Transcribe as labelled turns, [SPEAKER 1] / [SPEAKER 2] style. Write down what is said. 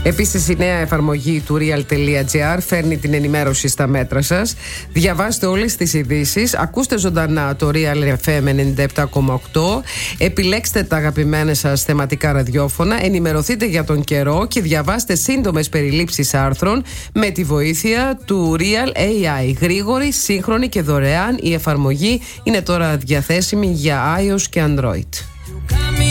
[SPEAKER 1] Επίσης, η νέα εφαρμογή του real.gr φέρνει την ενημέρωση στα μέτρα σας. Διαβάστε όλες τις ειδήσεις. Ακούστε ζωντανά το Real FM 97,8. Επιλέξτε τα αγαπημένα σας θεματικά ραδιόφωνα. Ενημερωθείτε για τον καιρό και διαβάστε σύντομες περιλήψεις άρθρων με τη βοήθεια του Real AI. Γρήγορη, σύγχρονη και δωρεάν, η εφαρμογή είναι τώρα διαθέσιμη για iOS και Android.